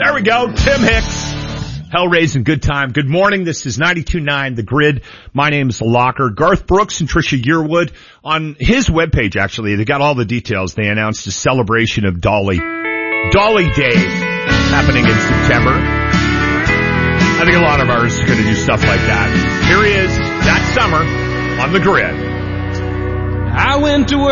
There we go. Tim Hicks. Hell raising good time. Good morning. This is 92.9 The Grid. My name is Locker. Garth Brooks and Trisha Yearwood on his webpage, actually, they got all the details. They announced a celebration of Dolly Day happening in September. I think a lot of ours are going to do stuff like that. Here he is that summer on The Grid. I went to work.